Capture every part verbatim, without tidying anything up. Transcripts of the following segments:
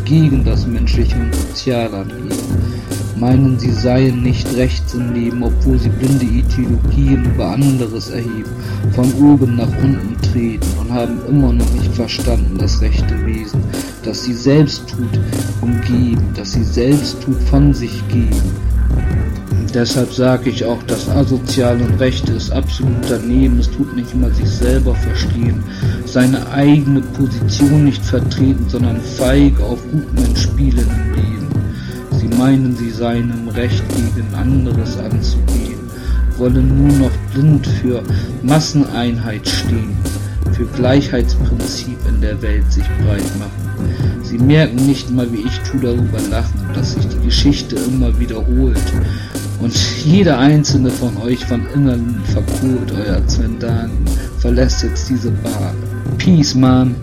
gegen das menschliche und Sozialanliegen. Meinen, sie seien nicht rechts im Leben, obwohl sie blinde Ideologien über anderes erheben, von oben nach unten treten und haben immer noch nicht verstanden das rechte Wesen, das sie selbst tut umgeben, das sie selbst tut von sich geben. Und deshalb sage ich auch, das Asoziale und Rechte ist absolut daneben. Es tut nicht immer sich selber verstehen, seine eigene Position nicht vertreten, sondern feig auf Gutmensch spielen im Leben. Sie meinen, sie seien im Recht gegen anderes anzugehen, wollen nur noch blind für Masseneinheit stehen, für Gleichheitsprinzip in der Welt sich breit machen. Sie merken nicht mal, wie ich tu darüber lachen, dass sich die Geschichte immer wiederholt und jeder einzelne von euch von innen verkohlt. Euer Zwendan verlässt jetzt diese Bar. Peace, man.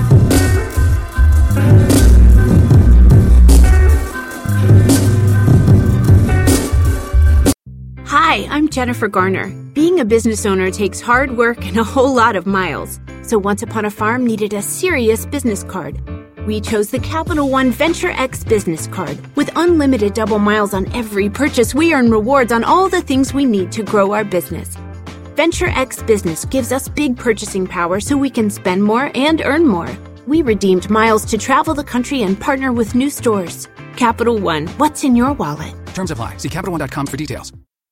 Hi, I'm Jennifer Garner. Being a business owner takes hard work and a whole lot of miles. So Once Upon a Farm needed a serious business card. We chose the Capital One Venture X business card. With unlimited double miles on every purchase, we earn rewards on all the things we need to grow our business. Venture X Business gives us big purchasing power so we can spend more and earn more. We redeemed miles to travel the country and partner with new stores. Capital One, what's in your wallet? Terms apply. See Capital One dot com for details.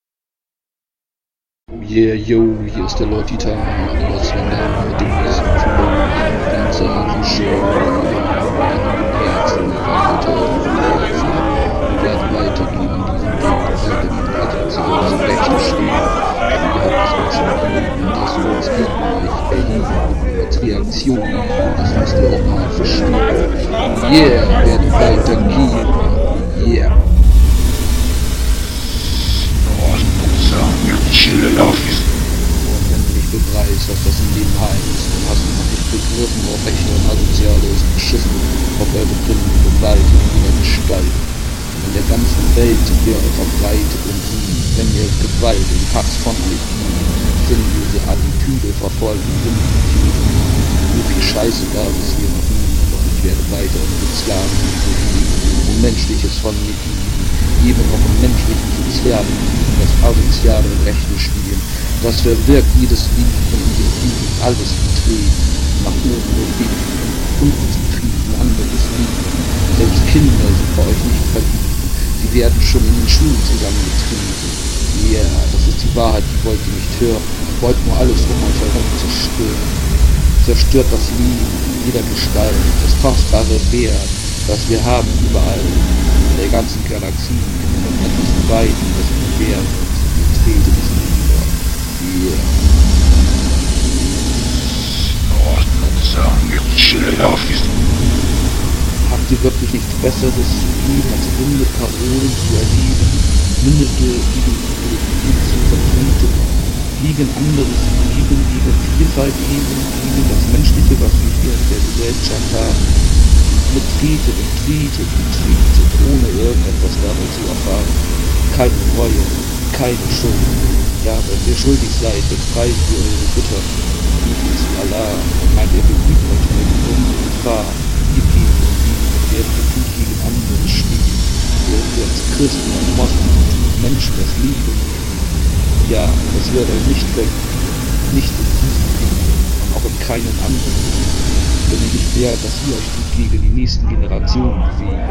Yeah, yo, hier ist der Leutita, der Zwendan mit dem nächsten Flow, ganz an Show, Herzen, weiter, wir werden weitergehen in diesem Weg, weil wir Asozial zum Rechte stehen, und wir haben das Maximum, dass wir uns gegen euch erheben, als Reaktion, das müsst ihr auch mal verstehen. Yeah, wir werden weitergehen, yeah. Und wenn du nicht begreifst, was das im Leben heißt, dann hast du noch nicht begriffen, ob Rechte und Asoziale ist beschissen, ob eure Blinden Gewalt in jeder Gestalt in der ganzen Welt sind wir verbreitet und wenn ihr Gewalt und Hass von euch gibt, sinnlose Attitüde verfolgen, sinnlose so viel Scheiße gab es hier noch nie, aber ich werde weiter unsere Sklaven und Menschliches von mir geben, eben noch im menschlichen Sozialen das asoziale Rechte spielen, das verwirkt jedes Lied von dem Lied, alles betreten, nach oben nur beten, unten zufrieden, anderes Lied, selbst Kinder sind bei euch nicht verliebt, sie werden schon in den Schulen zusammengetrieben. Ja, yeah, das ist die Wahrheit, die wollt ihr nicht hören, wollt nur alles um euch herum zerstören. Zerstört das Leben in jeder Gestalt, das kostbare Wert, das wir haben überall, in der ganzen Galaxie, an diesen Weiten, das Wert, die Trete des Nieder. Yeah. Habt ihr wirklich nichts Besseres zu tun, als runde Parolen zu erleben, mündete Ideologien zu vertreten, gegen anderes Leben, gegen Vielfalt leben, gegen das Menschliche, was wir hier in der Gesellschaft haben. Mit tretet und tretet und tretet, ohne irgendetwas dabei zu erfahren. Keine Reue, keine Schuld. Ja, wenn ihr schuldig seid, befreit ihr eure Götter. Ruft zu Allah und meint, ihr beübt euch mit unsere Gefahr. Ihr geht und liebt, werdet ihr gut gegen andere stehen. Werdet ihr als Christen und Moslems Menschen das Liebe. Ja, das wird euch nicht weg, nicht in diesem Leben und auch in keinen anderen. Wenn ihr nicht wärt, dass ihr euch gut gegen die nächsten Generationen bewegt.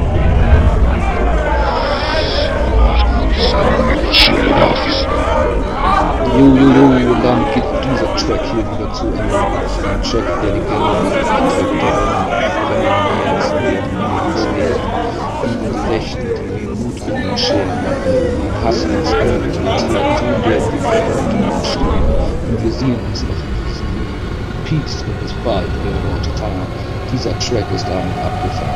Jo, jo, jo, und dann geht dieser Track hier wieder zu Ende. Ein Track, der die Gänge mit dem Track der Herzen werden, lebenswert. Gegen die Rechten, die den Mut in den Scheren machen, den Hass ins Auge, die Motivation werden wir vor stehen. Und wir sehen uns noch in diesem Peace und bis bald, der Leute. Dieser Track ist damit abgefahren.